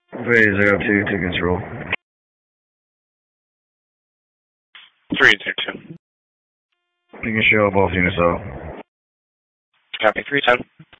Phase 02 to control. 302. You can show both units out. Copy, 310.